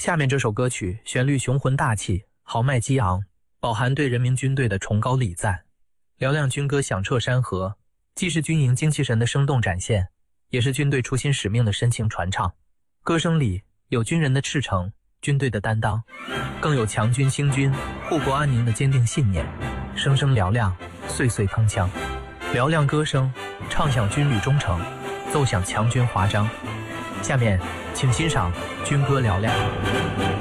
下面这首歌曲旋律雄浑大气，豪迈激昂，饱含对人民军队的崇高礼赞。嘹亮军歌响彻山河，既是军营精气神的生动展现，也是军队初心使命的深情传唱。歌声里有军人的赤诚，军队的担当，更有强军兴军、护国安宁的坚定信念。声声嘹亮，岁岁铿锵。嘹亮歌声唱响军旅忠诚，奏响强军华章。下面请欣赏军歌嘹亮。